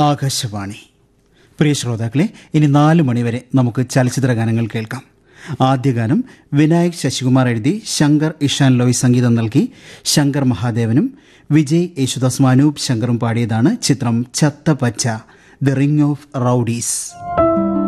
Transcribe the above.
ആകാശവാണി. പ്രിയ ശ്രോതാക്കളെ, ഇനി 4 മണിവരെ നമുക്ക് ചലച്ചിത്ര ഗാനങ്ങൾ കേൾക്കാം. ആദ്യ ഗാനം വിനായക് ശശികുമാർ എഴുതി ശങ്കർ ഇഷാൻ ലോയ് സംഗീതം നൽകി ശങ്കർ മഹാദേവനും വിജയ് യേശുദാസ് അനൂപ് ശങ്കറും പാടിയതാണ്. ചിത്രം ചത്ത പച്ച, ദ റിംഗ് ഓഫ് റൌഡീസ്.